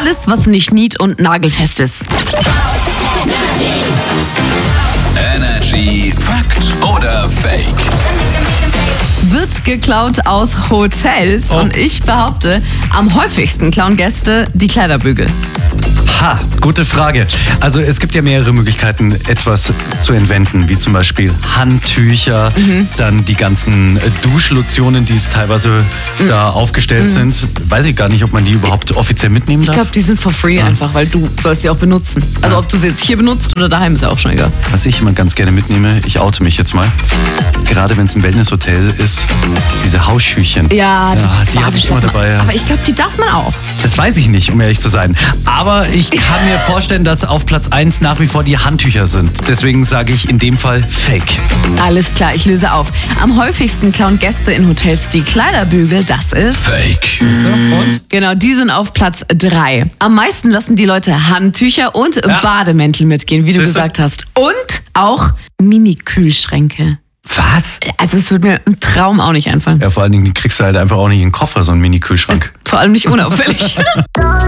Alles, was nicht nied- und nagelfest ist. Energy Fakt oder Fake? Wird geklaut aus Hotels und ich behaupte, am häufigsten klauen Gäste die Kleiderbügel. Ha, gute Frage. Also es gibt ja mehrere Möglichkeiten, etwas zu entwenden, wie zum Beispiel Handtücher, dann die ganzen Duschlotionen, die es teilweise da aufgestellt sind. Weiß ich gar nicht, ob man die überhaupt offiziell mitnehmen Ich darf. glaube, die sind for free einfach, weil du sollst sie auch benutzen. Also ob du sie jetzt hier benutzt oder daheim, ist auch schon egal. Was ich immer ganz gerne mitnehme, ich oute mich jetzt mal, gerade wenn es ein Wellnesshotel ist, diese Hausschüchen. Ja, die habe ich immer dabei. Aber ich glaube, die darf man auch. Das weiß ich nicht, um ehrlich zu sein. Aber ich kann mir vorstellen, dass auf Platz 1 nach wie vor die Handtücher sind. Deswegen sage ich in dem Fall Fake. Alles klar, ich löse auf. Am häufigsten klauen Gäste in Hotels die Kleiderbügel. Das ist... Fake. Und? Genau, die sind auf Platz 3. Am meisten lassen die Leute Handtücher und Bademäntel mitgehen, wie du Siehste? gesagt hast. Und auch Mini-Kühlschränke. Was? Also es würde mir im Traum auch nicht einfallen. Ja, vor allen Dingen, die kriegst du halt einfach auch nicht in den Koffer, so einen Mini-Kühlschrank. Vor allem nicht unauffällig.